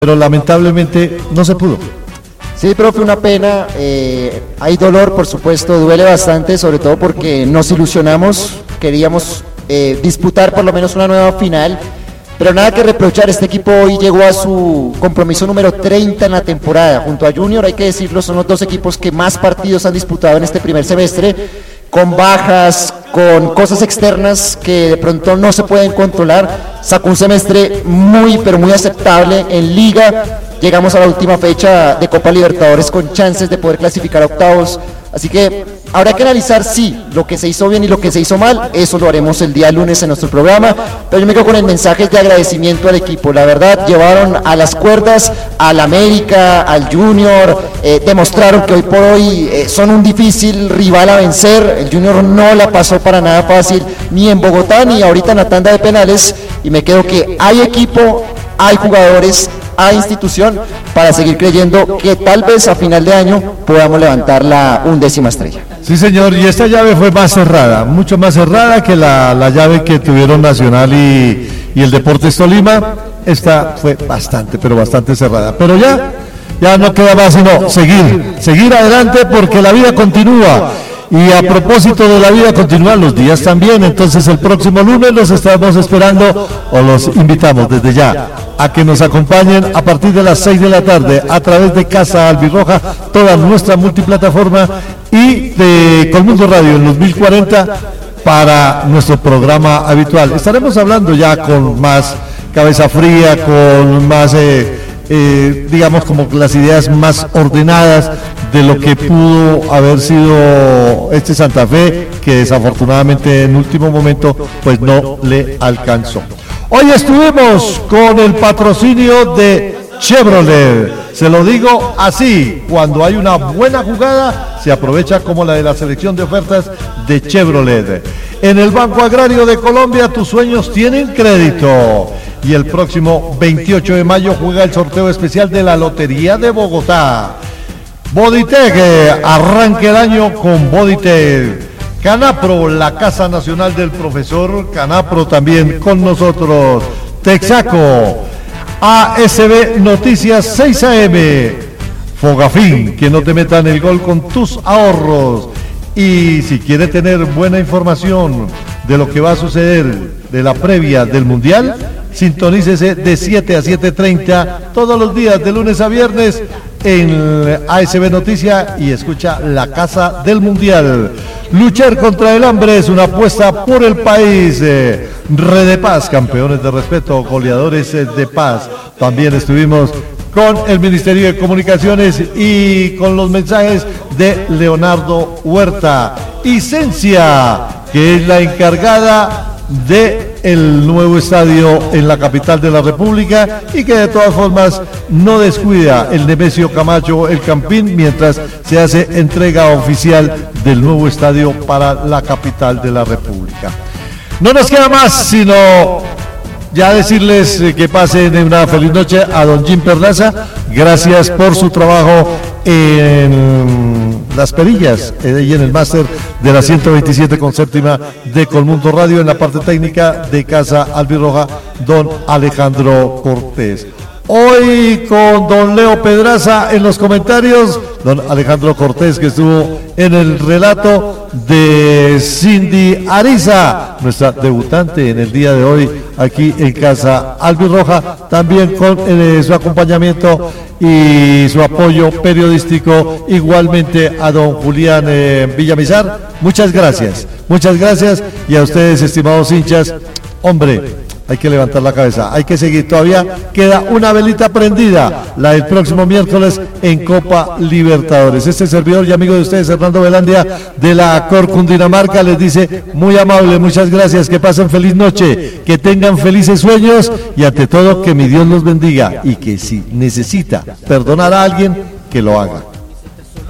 pero lamentablemente no se pudo. Sí, profe, una pena, hay dolor, por supuesto, duele bastante, sobre todo porque nos ilusionamos, queríamos disputar por lo menos una nueva final, pero nada que reprochar, este equipo hoy llegó a su compromiso número 30 en la temporada, junto a Junior, hay que decirlo, son los dos equipos que más partidos han disputado en este primer semestre, con bajas, con cosas externas que de pronto no se pueden controlar, sacó un semestre muy, pero muy aceptable en Liga. Llegamos a la última fecha de Copa Libertadores con chances de poder clasificar a octavos, así que habrá que analizar, sí, lo que se hizo bien y lo que se hizo mal, eso lo haremos el día lunes en nuestro programa, pero yo me quedo con el mensaje de agradecimiento al equipo, la verdad, llevaron a las cuerdas al América, al Junior, demostraron que hoy por hoy son un difícil rival a vencer, el Junior no la pasó para nada fácil, ni en Bogotá, ni ahorita en la tanda de penales, y me quedo que hay equipo, hay jugadores, a institución para seguir creyendo que tal vez a final de año podamos levantar la 11ª estrella. Sí, señor, y esta llave fue más cerrada, mucho más cerrada que la llave que tuvieron Nacional y el Deportes Tolima. Esta fue bastante, pero bastante cerrada. Pero ya no queda más sino seguir adelante porque la vida continúa. Y a propósito de la vida continúan los días también, entonces el próximo lunes los estamos esperando o los invitamos desde ya a que nos acompañen a partir de las 6 de la tarde a través de Casa Albirroja, toda nuestra multiplataforma y de Colmundo Radio en los 1040 para nuestro programa habitual. Estaremos hablando ya con más cabeza fría, con más... digamos como las ideas más ordenadas de lo que pudo haber sido este Santa Fe, que desafortunadamente en último momento pues no le alcanzó. Hoy estuvimos con el patrocinio de Chevrolet, se lo digo así, cuando hay una buena jugada se aprovecha como la de la selección de ofertas de Chevrolet. En el Banco Agrario de Colombia tus sueños tienen crédito. Y el próximo 28 de mayo juega el sorteo especial de la Lotería de Bogotá. Bodytech, arranque el año con Bodytech. Canapro, la Casa Nacional del Profesor. Canapro también con nosotros. Texaco, ASB Noticias 6 AM. Fogafín, que no te metan el gol con tus ahorros. Y si quiere tener buena información de lo que va a suceder de la previa del Mundial, sintonícese de 7 a 7:30 todos los días, de lunes a viernes, en ASB Noticia y escucha La Casa del Mundial. Luchar contra el hambre es una apuesta por el país. Red de Paz, campeones de respeto, goleadores de paz. También estuvimos con el Ministerio de Comunicaciones y con los mensajes de Leonardo Huerta. Isencia, que es la encargada de el nuevo estadio en la capital de la República y que de todas formas no descuida el Nemesio Camacho, el Campín, mientras se hace entrega oficial del nuevo estadio para la capital de la República. No nos queda más sino ya decirles que pasen una feliz noche a don Jim Perlaza. Gracias por su trabajo en las perillas y en el máster de la 127 con séptima de Colmundo Radio, en la parte técnica de Casa Albirroja, don Alejandro Cortés. Hoy con don Leo Pedraza en los comentarios, don Alejandro Cortés, que estuvo en el relato de Cindy Ariza, nuestra debutante en el día de hoy aquí en Casa Albirroja, también con su acompañamiento y su apoyo periodístico, igualmente a don Julián Villamizar. Muchas gracias y a ustedes, estimados hinchas, hombre, hay que levantar la cabeza, hay que seguir, todavía queda una velita prendida, la del próximo miércoles en Copa Libertadores. Este servidor y amigo de ustedes, Hernando Velandia, de la Cor Cundinamarca, les dice muy amable, muchas gracias, que pasen feliz noche, que tengan felices sueños y ante todo que mi Dios los bendiga y que si necesita perdonar a alguien, que lo haga.